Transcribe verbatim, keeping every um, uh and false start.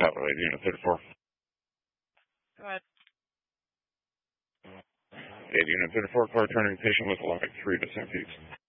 Capital eight, Unit thirty-four. Go ahead. eight, Unit thirty-four, car turning patient with lag three to Saint Pete's.